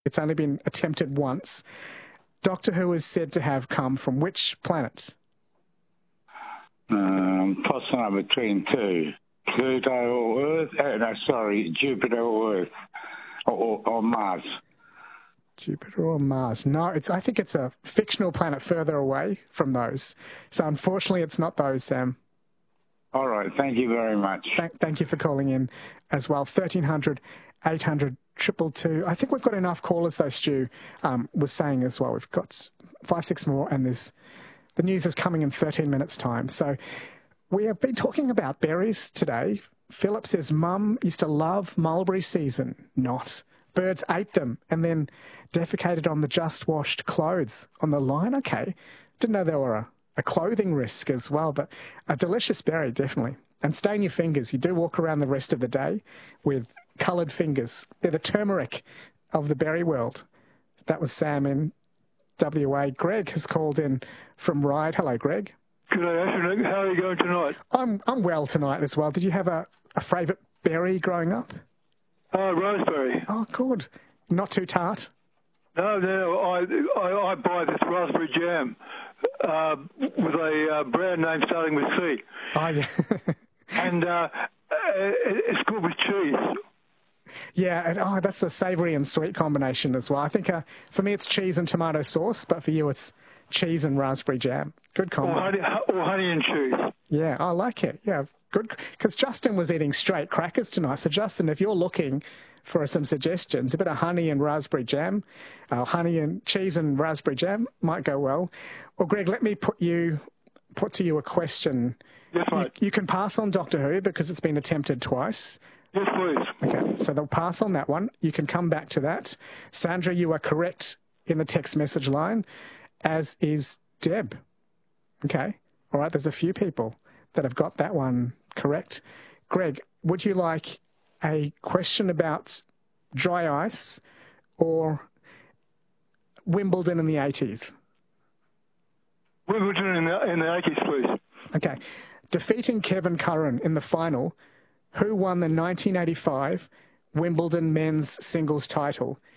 It's only been attempted once. Doctor Who is said to have come from which planet? Tossing up between two. Pluto or Earth? Jupiter or Earth. Or Mars. Jupiter or Mars? No, I think it's a fictional planet further away from those. So unfortunately, it's not those, Sam. All right. Thank you very much. Thank you for calling in as well. 1300 800 222. I think we've got enough callers, though, Stu was saying as well. We've got 5, 6 more, and the news is coming in 13 minutes' time. So we have been talking about berries today. Philip says, Mum used to love mulberry season. Not. Birds ate them and then defecated on the just-washed clothes on the line. Okay. Didn't know there were a clothing risk as well, but a delicious berry, definitely. And stain your fingers. You do walk around the rest of the day with coloured fingers. They're the turmeric of the berry world. That was Sam in WA. Greg has called in from Ryde. Hello, Greg. Good afternoon. How are you going tonight? I'm well tonight as well. Did you have a favourite berry growing up? Raspberry. Oh, good. Not too tart? No, I buy this raspberry jam with a brand name starting with C. Oh, yeah. And it's good with cheese. Yeah, and that's a savoury and sweet combination as well. I think for me it's cheese and tomato sauce, but for you it's cheese and raspberry jam. Good combo. Or honey and cheese. Yeah, I like it. Yeah, good. Because Justin was eating straight crackers tonight. So, Justin, if you're looking for some suggestions, a bit of honey and raspberry jam, honey and cheese and raspberry jam might go well. Well, Greg, let me put to you a question. Yes, mate. You can pass on Doctor Who because it's been attempted twice. Yes, please. Okay, so they'll pass on that one. You can come back to that. Sandra, you are correct in the text message line, as is Deb. Okay, all right, there's a few people that have got that one correct. Greg, would you like a question about dry ice or Wimbledon in the 80s? Wimbledon in the 80s, please. Okay. Defeating Kevin Curran in the final, who won the 1985 Wimbledon men's singles title